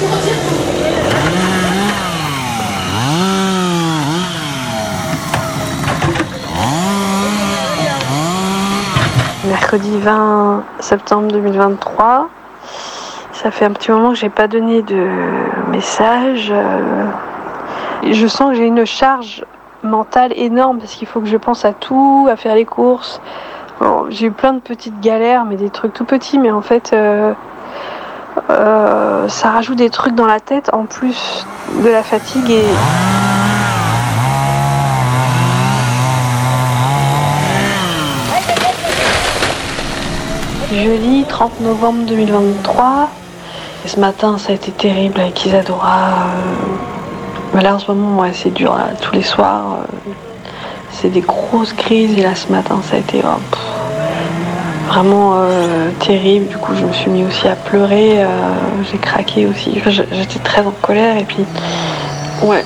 Mercredi 20 septembre 2023. Ça fait un petit moment que j'ai pas donné de message. Je sens que j'ai une charge mentale énorme parce qu'il faut que je pense à tout, à faire les courses. Bon, j'ai eu plein de petites galères, mais des trucs tout petits, mais en fait, ça rajoute des trucs dans la tête en plus de la fatigue et jeudi 30 novembre 2023. Et ce matin, ça a été terrible avec Isadora. Là, en ce moment, ouais, c'est dur. Là, tous les soirs, c'est des grosses crises. Et là, ce matin, ça a été vraiment terrible. Du coup, je me suis mis aussi à pleurer. J'ai craqué aussi. J'étais très en colère. Et puis, ouais,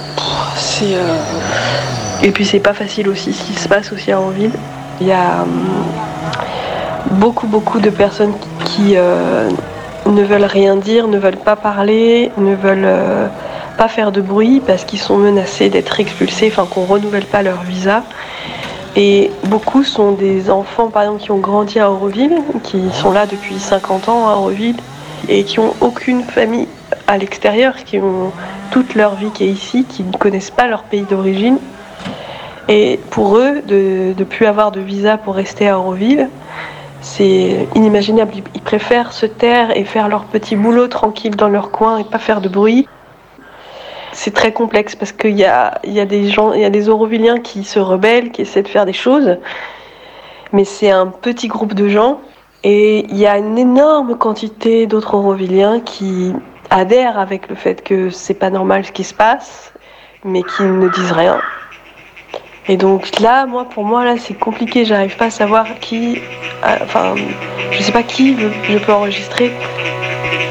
et puis, c'est pas facile aussi ce qui se passe aussi à Auroville. Il y a beaucoup de personnes qui ne veulent rien dire, ne veulent pas parler, ne veulent pas faire de bruit parce qu'ils sont menacés d'être expulsés, enfin qu'on renouvelle pas leur visa. Et beaucoup sont des enfants, par exemple, qui ont grandi à Auroville, qui sont là depuis 50 ans à Auroville et qui ont aucune famille à l'extérieur, qui ont toute leur vie qui est ici, qui ne connaissent pas leur pays d'origine. Et pour eux, de ne plus avoir de visa pour rester à Auroville, c'est inimaginable. Ils préfèrent se taire et faire leur petit boulot tranquille dans leur coin et pas faire de bruit. C'est très complexe parce qu'il y a des gens, il y a des Auroviliens qui se rebellent, qui essaient de faire des choses, mais c'est un petit groupe de gens et il y a une énorme quantité d'autres Auroviliens qui adhèrent avec le fait que c'est pas normal ce qui se passe, mais qui ne disent rien. Et donc là, pour moi, c'est compliqué. J'arrive pas à savoir qui, je sais pas qui je peux enregistrer.